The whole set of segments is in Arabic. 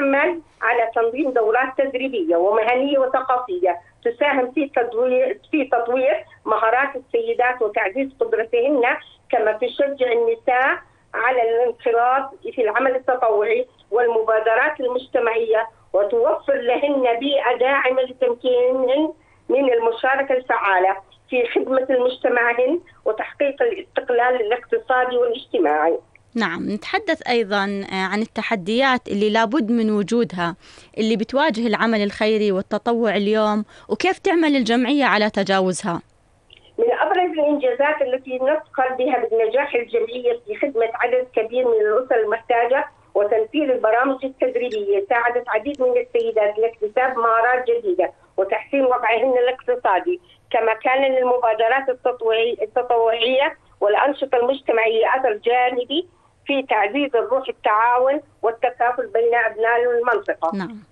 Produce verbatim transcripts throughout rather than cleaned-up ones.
تعمل على تنظيم دورات تدريبية ومهنية وثقافية تساهم في تطوير في تطوير مهارات السيدات وتعزيز قدرتهن، كما تشجع النساء على الانخراط في العمل التطوعي والمبادرات المجتمعية، وتوفر لهن بيئة داعمة لتمكينهن من المشاركة الفعالة في خدمة المجتمعهن وتحقيق الاستقلال الاقتصادي والاجتماعي. نعم، نتحدث أيضا عن التحديات اللي لابد من وجودها اللي بتواجه العمل الخيري والتطوع اليوم، وكيف تعمل الجمعية على تجاوزها. من أبرز الإنجازات التي نفخر بها بنجاح الجمعية في خدمة عدد كبير من الأسر المحتاجة وتنفيذ البرامج التدريبية ساعدت عديد من السيدات لاكتساب مهارات جديدة وتحسين وضعهن الاقتصادي، كما كان للمبادرات التطوعية والأنشطة المجتمعية أثر جانبي في تعزيز الروح التعاون والتكافل بين أبناء المنطقة. نعم.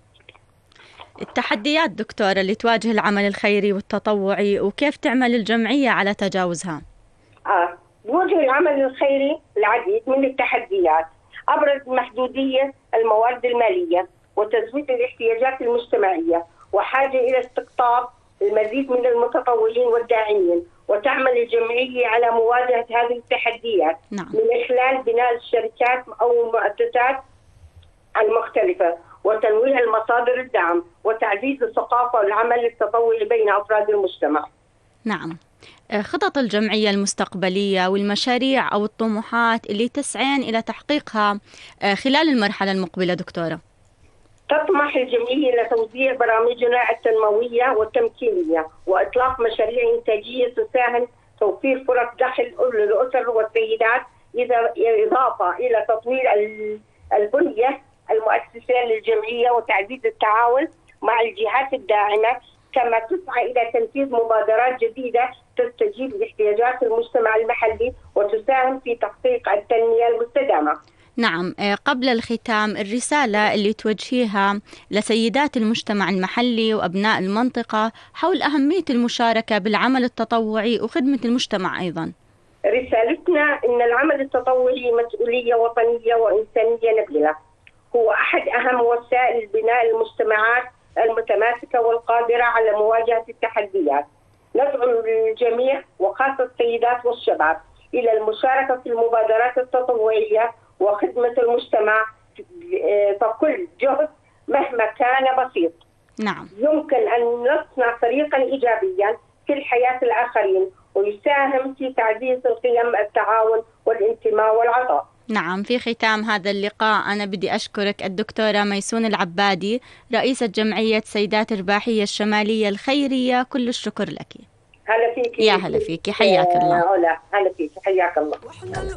التحديات دكتورة اللي تواجه العمل الخيري والتطوعي وكيف تعمل الجمعية على تجاوزها؟ آه. بوجه العمل الخيري العديد من التحديات، أبرز محدودية الموارد المالية وتزويد الاحتياجات المجتمعية، وحاجة إلى استقطاب المزيد من المتطوعين والداعمين. وتعمل الجمعية على مواجهة هذه التحديات نعم. من خلال بناء الشركات أو المؤسسات المختلفة وتنويع المصادر الدعم وتعزيز الثقافة والعمل التطوعي بين أفراد المجتمع. نعم. خطط الجمعية المستقبلية والمشاريع أو الطموحات اللي تسعين إلى تحقيقها خلال المرحلة المقبلة دكتورة. تطمح الجمعية إلى توزيع برامجنا التنموية والتمكينية وإطلاق مشاريع إنتاجية تساهم توفير فرص دخل للأسر والسيدات، إضافة إلى تطوير البنية المؤسسة للجمعية وتعزيز التعاون مع الجهات الداعمة، كما تسعى إلى تنفيذ مبادرات جديدة تستجيب لاحتياجات المجتمع المحلي وتساهم في تحقيق التنمية المستدامة. نعم، قبل الختام الرسالة اللي توجهيها لسيدات المجتمع المحلي وأبناء المنطقة حول أهمية المشاركة بالعمل التطوعي وخدمة المجتمع أيضا. رسالتنا إن العمل التطوعي مسؤولية وطنية وإنسانية نبيلة، هو أحد أهم وسائل بناء المجتمعات المتماسكة والقادرة على مواجهة التحديات. ندعو الجميع وخاصة السيدات والشباب إلى المشاركة في المبادرات التطوعية وخدمة المجتمع فكل جهد مهما كان بسيط. نعم. يمكن أن نصنع طريقا إيجابيا في الحياة الآخرين ويساهم في تعزيز القيم التعاون والانتماء والعطاء. نعم، في ختام هذا اللقاء أنا بدي أشكرك الدكتورة ميسون العبادي، رئيسة جمعية سيدات رباحية الشمالية الخيرية، كل الشكر لك. هلا فيك. يا هلا فيك، حياك الله. هلا فيك، حياك الله.